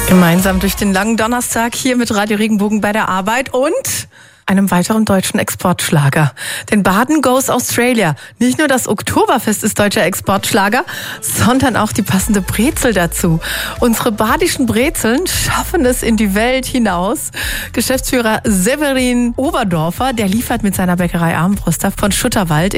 Gemeinsam durch den langen Donnerstag hier mit Radio Regenbogen bei der Arbeit und einem weiteren deutschen Exportschlager. Denn Baden Goes Australia. Nicht nur das Oktoberfest ist deutscher Exportschlager, sondern auch die passende Brezel dazu. Unsere badischen Brezeln schaffen es in die Welt hinaus. Geschäftsführer Severin Oberdorfer, der liefert mit seiner Bäckerei Armbruster von Schutterwald